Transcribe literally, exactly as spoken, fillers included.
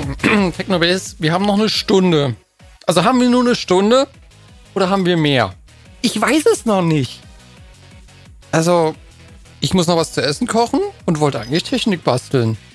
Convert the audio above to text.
Technobase, wir haben noch eine Stunde. Also haben wir nur eine Stunde oder haben wir mehr? Ich weiß es noch nicht. Also, ich muss noch was zu essen kochen und wollte eigentlich Technik basteln.